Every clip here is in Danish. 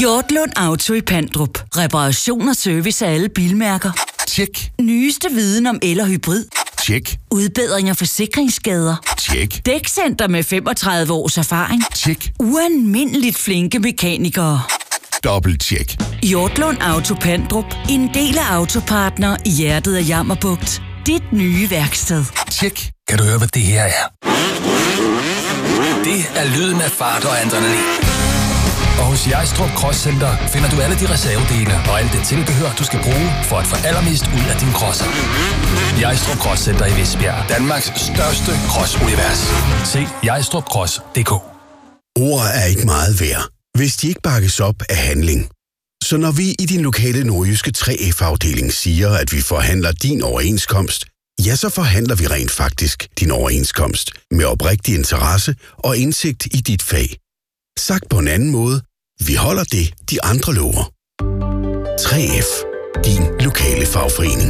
Hjortlund Auto i Pandrup. Reparation og service af alle bilmærker. Tjek. Nyeste viden om el- og hybrid. Tjek. Udbedring af forsikringsskader. Tjek. Dækcenter med 35 års erfaring. Tjek. Ualmindeligt flinke mekanikere. Dobbelt-tjek. Hjortlund Auto Pandrup. En del af Autopartner i hjertet af Jammerbugt. Dit nye værksted. Tjek. Kan du høre, hvad det her er? Det er lyden af fart og adrenalin. Og hos Jejstrup Cross Center finder du alle de reservedele og alt det tilbehør, du skal bruge for at få allermest ud af din crosser. Jejstrup Cross Center i Visbjerg. Danmarks største crossunivers. Se jejstrupcross.dk. Ord er ikke meget værd, hvis de ikke bakkes op af handling. Så når vi i din lokale nordjyske 3F-afdeling siger, at vi forhandler din overenskomst, ja, så forhandler vi rent faktisk din overenskomst med oprigtig interesse og indsigt i dit fag. Sagt på en anden måde, vi holder det, de andre lover. 3F. Din lokale fagforening.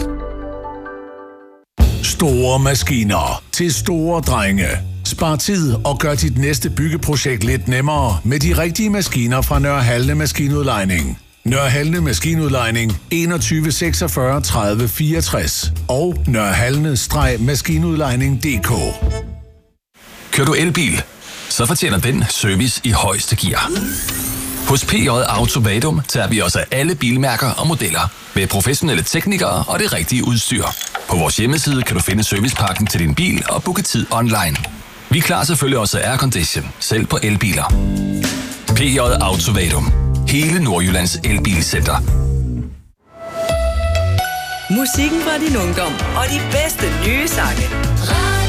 Store maskiner til store drenge. Spar tid og gør dit næste byggeprojekt lidt nemmere med de rigtige maskiner fra Nørre Halne Maskinudlejning. Nørre Halne Maskinudlejning 21 46 30 64 og nørrehalne-maskinudlejning.dk. Kører du elbil? Så fortjener den service i højeste gear. Hos PJ Auto Vadum tager vi os af alle bilmærker og modeller med professionelle teknikere og det rigtige udstyr. På vores hjemmeside kan du finde servicepakken til din bil og booke tid online. Vi klarer selvfølgelig også aircondition, selv på elbiler. PJ Auto Vadum. Hele Nordjyllands elbilcenter. Musikken fra din ungdom og de bedste nye sange.